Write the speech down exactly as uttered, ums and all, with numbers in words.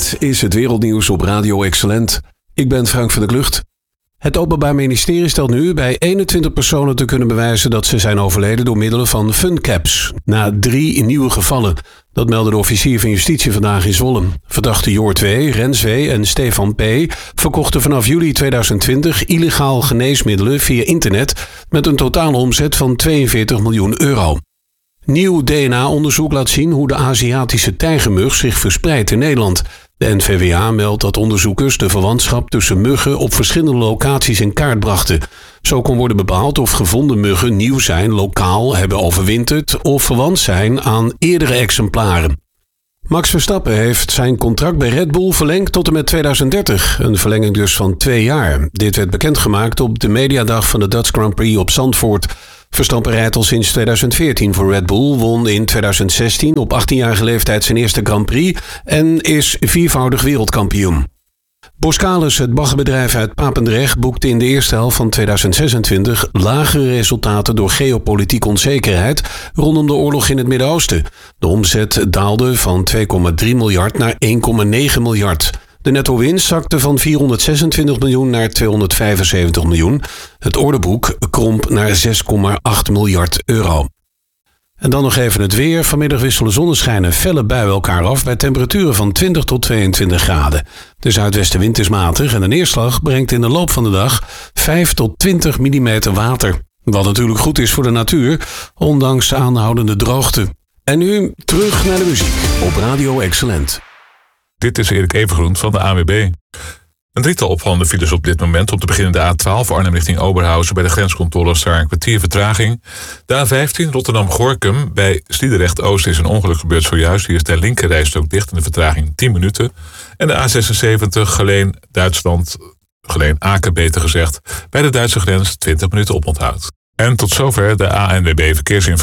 Dit is het wereldnieuws op Radio Excellent. Ik ben Frank van der Klucht. Het Openbaar Ministerie stelt nu bij eenentwintig personen te kunnen bewijzen dat ze zijn overleden door middelen van funcaps. Na drie nieuwe gevallen. Dat meldde de officier van justitie vandaag in Zwolle. Verdachte Joort W., Rens W. en Stefan P. verkochten vanaf juli tweeduizend twintig illegaal geneesmiddelen via internet met een totale omzet van tweeënveertig miljoen euro. Nieuw D N A-onderzoek laat zien hoe de Aziatische tijgermug zich verspreidt in Nederland. De N V W A meldt dat onderzoekers de verwantschap tussen muggen op verschillende locaties in kaart brachten. Zo kon worden bepaald of gevonden muggen nieuw zijn, lokaal, hebben overwinterd of verwant zijn aan eerdere exemplaren. Max Verstappen heeft zijn contract bij Red Bull verlengd tot en met tweeduizend dertig. Een verlenging dus van twee jaar. Dit werd bekendgemaakt op de mediadag van de Dutch Grand Prix op Zandvoort. Verstappen rijdt al sinds tweeduizend veertien voor Red Bull, won in tweeduizend zestien op achttienjarige leeftijd zijn eerste Grand Prix en is viervoudig wereldkampioen. Boskalis, het baggerbedrijf uit Papendrecht, boekte in de eerste helft van tweeduizend zesentwintig lagere resultaten door geopolitieke onzekerheid rondom de oorlog in het Midden-Oosten. De omzet daalde van twee komma drie miljard naar één komma negen miljard. De netto-winst zakte van vierhonderdzesentwintig miljoen naar tweehonderdvijfenzeventig miljoen. Het orderboek kromp naar zes komma acht miljard euro. En dan nog even het weer. Vanmiddag wisselen zonneschijn en felle buien elkaar af bij temperaturen van twintig tot tweeëntwintig graden. De zuidwestenwind is matig en de neerslag brengt in de loop van de dag vijf tot twintig millimeter water. Wat natuurlijk goed is voor de natuur, ondanks de aanhoudende droogte. En nu terug naar de muziek op Radio Excellent. Dit is Erik Evengroen van de A N W B. Een drietal opvallende files op dit moment. Op de beginnende A twaalf Arnhem richting Oberhausen bij de grenscontroles daar een kwartier vertraging. De A vijftien Rotterdam-Gorinchem bij Sliedrecht-Oost is een ongeluk gebeurd zojuist. Hier is de linkerrijstrook dicht en de vertraging tien minuten. En de A zesenzeventig Geleen-Duitsland, Geleen-Aken beter gezegd, bij de Duitse grens twintig minuten oponthoud. En tot zover de A N W B Verkeersinformatie.